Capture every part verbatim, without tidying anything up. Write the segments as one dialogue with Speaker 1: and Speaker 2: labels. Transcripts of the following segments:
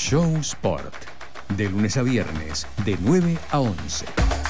Speaker 1: Show Sport, de lunes a viernes, de nueve a once.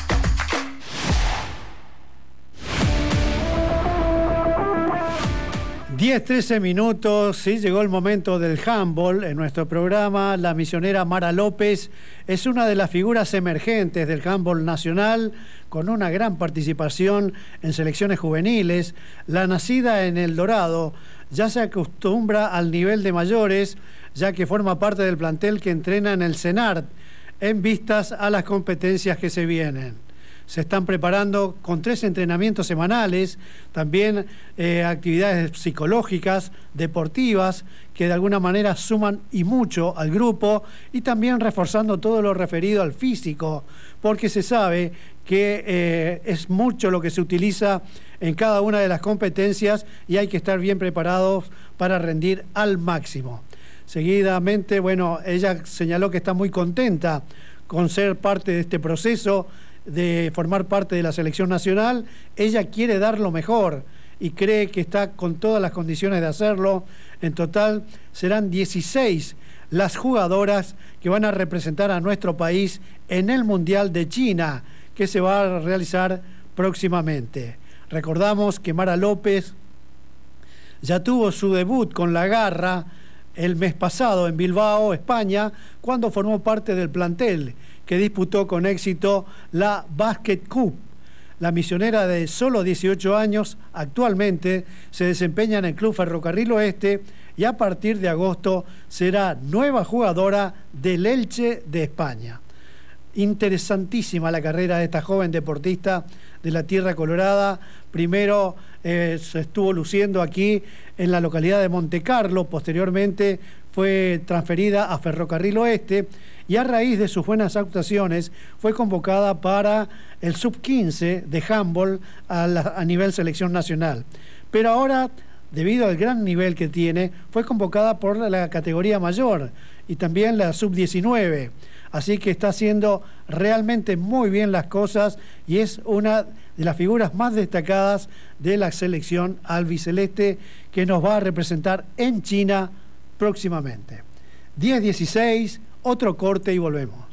Speaker 2: diez, trece minutos, sí, llegó el momento del handball en nuestro programa. La misionera Mara López es una de las figuras emergentes del handball nacional, con una gran participación en selecciones juveniles. La nacida en El Dorado ya se acostumbra al nivel de mayores, ya que forma parte del plantel que entrena en el CENART, en vistas a las competencias que se vienen. Se están preparando con tres entrenamientos semanales, también eh, actividades psicológicas, deportivas, que de alguna manera suman y mucho al grupo, y también reforzando todo lo referido al físico, porque se sabe que eh, es mucho lo que se utiliza en cada una de las competencias y hay que estar bien preparados para rendir al máximo. Seguidamente, bueno, ella señaló que está muy contenta con ser parte de este proceso, de formar parte de la selección nacional. Ella quiere dar lo mejor y cree que está con todas las condiciones de hacerlo. En total serán dieciséis las jugadoras que van a representar a nuestro país en el Mundial de China, que se va a realizar próximamente. Recordamos que Mara López ya tuvo su debut con la garra el mes pasado en Bilbao, España, cuando formó parte del plantel que disputó con éxito la Basket Cup. La misionera de solo dieciocho años actualmente se desempeña en el Club Ferrocarril Oeste y a partir de agosto será nueva jugadora del Elche de España. Interesantísima la carrera de esta joven deportista de la Tierra Colorada. Primero eh, se estuvo luciendo aquí en la localidad de Montecarlo, posteriormente fue transferida a Ferrocarril Oeste y a raíz de sus buenas actuaciones fue convocada para el sub quince de handball a, la, a nivel selección nacional. Pero ahora, debido al gran nivel que tiene, fue convocada por la categoría mayor y también la sub diecinueve. Así que está haciendo realmente muy bien las cosas y es una de las figuras más destacadas de la selección albiceleste que nos va a representar en China próximamente. diez dieciséis, otro corte y volvemos.